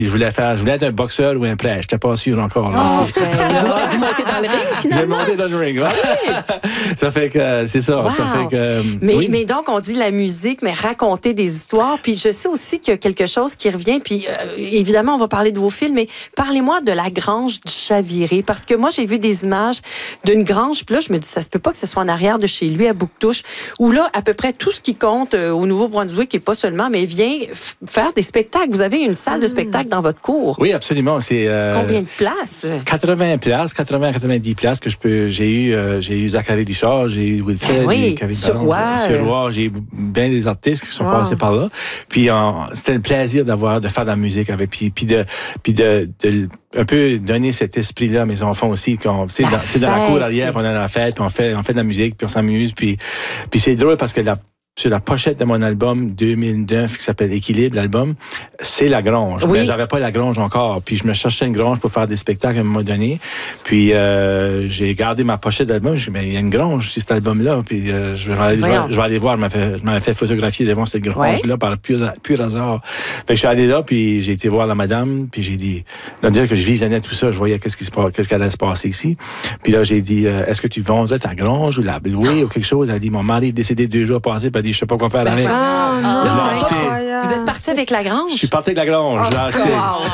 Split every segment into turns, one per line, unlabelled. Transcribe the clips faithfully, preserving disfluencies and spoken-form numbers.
Je voulais faire, je voulais être un boxeur ou un prêtre. Je n'étais pas sûr encore.
Oh, ben, là, vous montez dans le ring, finalement.
J'ai monté dans le ring, ouais. Oui. Ça fait que, c'est ça.
Wow.
Ça fait que,
mais,
oui.
mais donc, on dit la musique, mais raconter des histoires. Puis je sais aussi qu'il y a quelque chose qui revient. Puis euh, évidemment, on va parler de vos films, mais parlez-moi de la grange du Chaviré. Parce que moi, j'ai vu des images d'une grange. Puis là, je me dis, ça se peut pas que ce soit en arrière de chez lui, à Bouctouche, où là, à peu près tout ce qui compte euh, au Nouveau-Brunswick, et pas seulement, mais vient f- faire des spectacles. Vous avez une salle de spectacle dans votre cour.
Oui, absolument. C'est, euh,
Combien de places?
quatre-vingts places, quatre-vingts à quatre-vingt-dix places que je peux. J'ai eu, euh, j'ai eu Zachary Richard, j'ai eu Wilfred,
ben oui,
j'ai eu Kevin
Suroy,
Ballon, Suroy, j'ai eu bien des artistes qui sont
wow.
passés par là. Puis euh, c'était le plaisir d'avoir, de faire de la musique avec, puis, puis de, puis de, de un peu donner cet esprit-là à mes enfants aussi. Quand, c'est, dans, c'est dans la cour arrière, on est dans la fête, puis on fait, on fait de la musique, puis on s'amuse, puis, puis c'est drôle parce que la sur la pochette de mon album deux mille neuf qui s'appelle Équilibre, l'album, c'est la grange.
Oui.
Mais j'avais pas la grange encore. Puis je me cherchais une grange pour faire des spectacles à un moment donné. Puis euh, j'ai gardé ma pochette d'album. Je me suis dit, mais il y a une grange sur cet album-là. Puis euh, je, vais aller, je, vais, je vais aller voir. Je m'avais fait, je m'avais fait photographier devant cette grange-là ouais. par pur, pur hasard. Fait que je suis allé là, puis j'ai été voir la madame. Puis j'ai dit, là, dire que je visionnais tout ça, je voyais qu'est-ce qui se passe, qu'est-ce qui allait se passer ici. Puis là, j'ai dit, euh, est-ce que tu vendrais ta grange ou la louer ou quelque chose? Elle a dit, mon mari est décédé deux jours passés. Puis elle a dit, je sais pas quoi faire avec.
Ben, ah,
non,
non,
c'est
vous êtes parti avec la grange?
Je suis parti avec la grange.
Oh,
je l'ai acheté.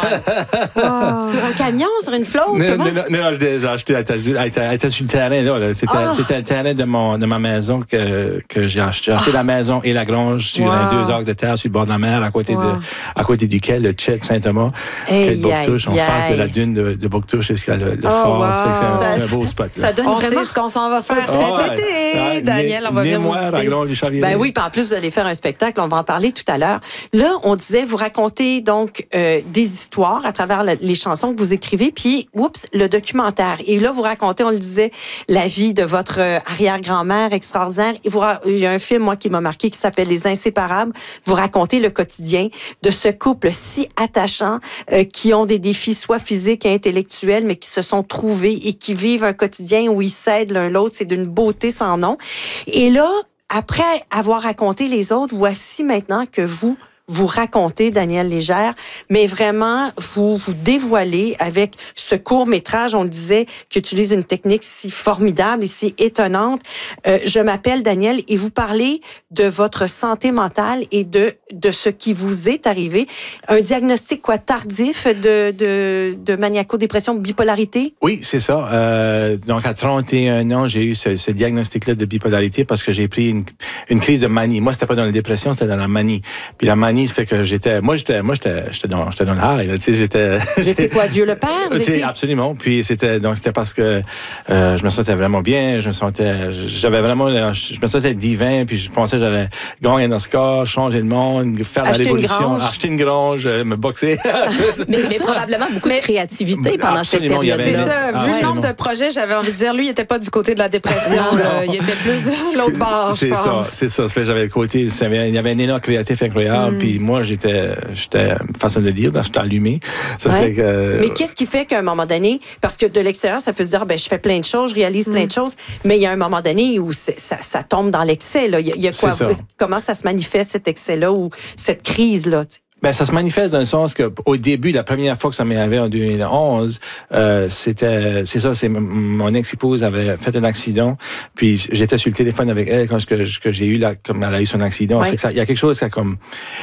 Wow. Sur un camion, sur une flotte?
Non, non, non, non, je l'ai acheté. Elle était, elle était, elle était sur le terrain. Là, là. C'était, oh. c'était le terrain de, mon, de ma maison que, que j'ai acheté. J'ai acheté oh. la maison et la grange sur wow. un deux arcs de terre sur le bord de la mer, à côté, wow. de, à côté duquel le Chet Saint-Thomas, hey, qui est Bouctouche, en face de la dune de, de Bouctouche jusqu'à le, le oh, fort. Wow. C'est, ça, c'est un beau spot. Là.
Ça donne
on
vraiment
sait ce qu'on s'en va faire
oh,
cet été. Ouais, Daniel, on va venir vous
la grange du Chaviré.
Ben oui, puis en plus, vous allez faire un spectacle, on va en parler tout à l'heure. Là, on disait, vous racontez donc euh, des histoires à travers la, les chansons que vous écrivez, puis, oups, le documentaire. Et là, vous racontez, on le disait, la vie de votre euh, arrière-grand-mère extraordinaire. Et vous, il y a un film, moi, qui m'a marqué, qui s'appelle Les Inséparables. Vous racontez le quotidien de ce couple si attachant, euh, qui ont des défis soit physiques et intellectuels, mais qui se sont trouvés et qui vivent un quotidien où ils s'aident l'un l'autre. C'est d'une beauté sans nom. Et là, après avoir raconté les autres, voici maintenant que vous, vous racontez, Daniel Légère, mais vraiment, vous vous dévoilez avec ce court-métrage, on le disait, qui utilise une technique si formidable et si étonnante. Euh, je m'appelle Daniel et vous parlez de votre santé mentale et de, de ce qui vous est arrivé. Un diagnostic, quoi, tardif de, de, de maniaco-dépression, bipolarité?
Oui, c'est ça. Euh, donc, à trente et un ans, j'ai eu ce, ce diagnostic-là de bipolarité parce que j'ai pris une, une crise de manie. Moi, c'était pas dans la dépression, c'était dans la manie. Puis la manie, ça fait que j'étais, moi j'étais, moi j'étais, j'étais dans, j'étais dans le high, tu sais, j'étais.
Vous étiez quoi, Dieu le Père? Vous
c'est
étiez...
absolument. Puis c'était, donc c'était parce que euh, je me sentais vraiment bien, je me sentais, j'avais vraiment, je me sentais divin, puis je pensais que j'allais gagner dans ce corps, changer le monde, faire
acheter
la révolution,
une
acheter une grange, me boxer.
mais, mais probablement beaucoup mais, de créativité pendant
absolument,
cette période.
C'est
ça.
Ah,
Vu
ouais,
le nombre de projets, j'avais envie de dire, lui, il était pas du côté de la dépression, là. Il était plus de l'autre bord.
C'est ça, c'est ça. J'avais le côté, il y avait un élan créatif incroyable, mm. puis moi j'étais j'étais, façon de dire, j'étais allumé. Ça
ouais.
fait que...
Mais qu'est-ce qui fait qu'à un moment donné, parce que de l'extérieur, ça peut se dire, ben, je fais plein de choses, je réalise mm. plein de choses, mais il y a un moment donné où ça, ça tombe dans l'excès, là. Il y a, il y a quoi, ça. Comment ça se manifeste, cet excès-là, ou cette crise-là, tu sais?
Ben, ça se manifeste dans le sens que, au début, la première fois que ça m'est arrivé en deux mille onze, euh, c'était, c'est ça, c'est mon ex-épouse avait fait un accident, puis j'étais sur le téléphone avec elle quand que, que j'ai eu là, comme elle a eu son accident. Ouais. Il y a quelque chose qui a comme,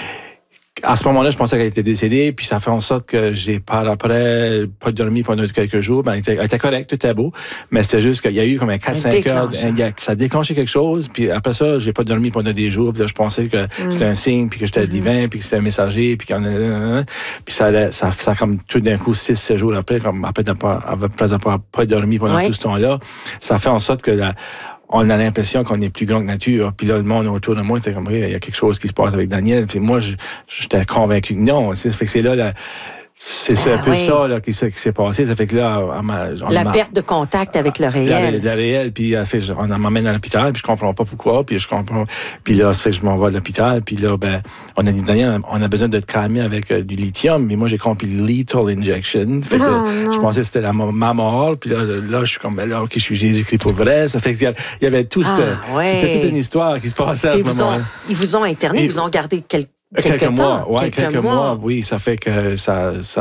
à ce moment-là, je pensais qu'elle était décédée, puis ça fait en sorte que j'ai par après pas dormi pendant quelques jours. Ben, elle était, elle était correcte, tout était beau, mais c'était juste qu'il y a eu comme un quatre cinq heures, ça a déclenché quelque chose, puis après ça, j'ai pas dormi pendant des jours, puis là, je pensais que mm. c'était un signe, puis que j'étais mm-hmm. divin, puis que c'était un messager, puis qu'on a, puis ça allait, ça, ça comme tout d'un coup, six, sept jours après, comme après d'avoir pas, pas, pas dormi pendant ouais. tout ce temps-là, ça fait en sorte que la, on a l'impression qu'on est plus grand que nature. Puis là, le monde autour de moi, c'était comme, il y a quelque chose qui se passe avec Daniel. Puis moi, j'étais convaincu que non. Ça fait que c'est là, la, c'est ah, un peu oui. ça là, qui, qui s'est passé. Ça fait que là, on m'a, on
la perte de contact avec le réel.
Le réel, puis fait, on m'emmène à l'hôpital, puis je comprends pas pourquoi, puis je comprends. Puis là, ça fait que je m'en vais à l'hôpital, puis là, ben, on a dit, Daniel, on a besoin de te calmer avec euh, du lithium, mais moi, j'ai compris lethal injection. Fait que oh, là, je pensais que c'était la, ma mort, puis là, là, je suis comme, ben là, ok, je suis Jésus-Christ pour vrai. Ça fait qu'il y avait tout ah, ça. Ouais. C'était toute une histoire qui se passait à
et
ce moment-là.
Ont, ils vous ont interné, ils vous ont gardé quelques
Quelques, quelques mois,
temps,
ouais,
quelques,
quelques
mois.
mois, oui, ça fait que ça, ça